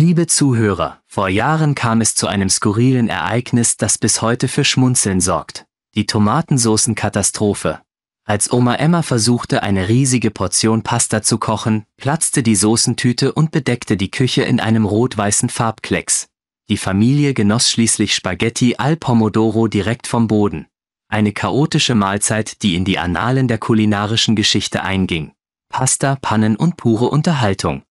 Liebe Zuhörer, vor Jahren kam es zu einem skurrilen Ereignis, das bis heute für Schmunzeln sorgt. Die Tomatensoßenkatastrophe. Als Oma Emma versuchte, eine riesige Portion Pasta zu kochen, platzte die Soßentüte und bedeckte die Küche in einem rot-weißen Farbklecks. Die Familie genoss schließlich Spaghetti al Pomodoro direkt vom Boden. Eine chaotische Mahlzeit, die in die Annalen der kulinarischen Geschichte einging. Pasta, Pannen und pure Unterhaltung.